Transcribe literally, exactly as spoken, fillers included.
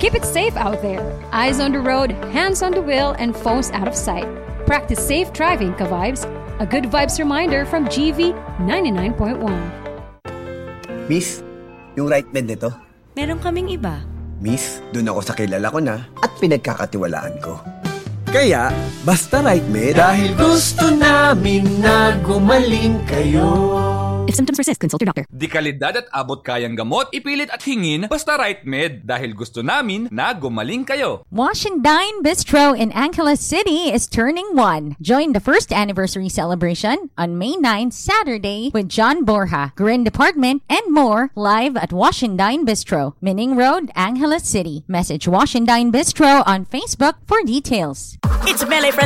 Keep it safe out there. Eyes on the road, hands on the wheel, and phones out of sight. Practice safe driving, ka-vibes. A good vibes reminder from G V ninety-nine point one. Miss, yung right med nito. Meron kaming iba. Miss, dun ako sa kilala ko na at pinagkakatiwalaan ko. Kaya, basta right med. Dahil gusto namin na gumaling kayo. If symptoms persist, consult your doctor. Di kalidad at abot kayang gamot, ipilit at hingin, basta right med. Dahil gusto namin na gumaling kayo. Wash and Dine Bistro in Angeles City is turning one. Join the first anniversary celebration on May ninth, Saturday, with John Borja, Grin Department, and more live at Wash and Dine Bistro, Mining Road, Angeles City. Message Wash and Dine Bistro on Facebook for details. It's Melee Friends